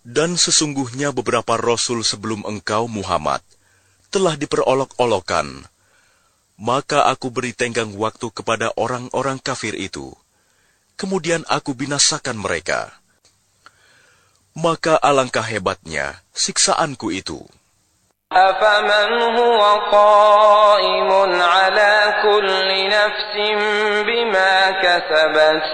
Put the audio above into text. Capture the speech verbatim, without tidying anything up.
Dan sesungguhnya beberapa rasul sebelum engkau, Muhammad, telah diperolok-olokkan. Maka aku beri tenggang waktu kepada orang-orang kafir itu. Kemudian aku binasakan mereka. Maka alangkah hebatnya siksaanku itu. أَفَمَنْ هُوَ قَائِمٌ عَلَى كُلِّ نَفْسٍ بِمَا كَسَبَتْ